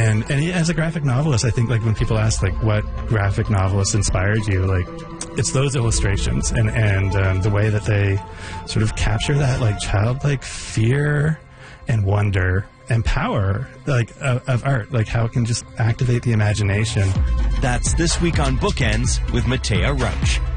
And as a graphic novelist, I think like when people ask like what graphic novelist inspired you, like it's those illustrations and the way that they sort of capture that like childlike fear and wonder and power like of art, like how it can just activate the imagination. That's This Week on Bookends with Matea Roach.